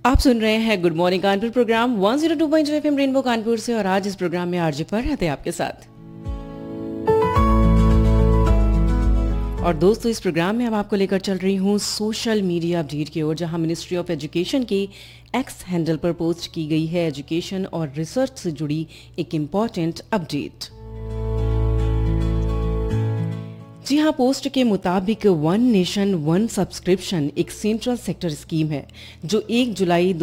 आप सुन रहे हैं good morning Kanpur programme 102.2 FM rainbow Kanpur से और आज इस प्रोग्राम में आरजे पर रहते हैं आपके साथ। और दोस्तों, इस प्रोग्राम में अब आपको लेकर चल रही हूँ सोशल मीडिया अपडेट की ओर, जहां मिनिस्ट्री ऑफ एजुकेशन के एक्स हैंडल पर पोस्ट की गई है एजुकेशन और रिसर्च से जुड़ी एक इम्पॉर्टेंट अपडेट। जी हाँ, पोस्ट के मुताबिक वन नेशन वन सब्सक्रिप्शन एक सेंट्रल सेक्टर स्कीम है जो 1 जुलाई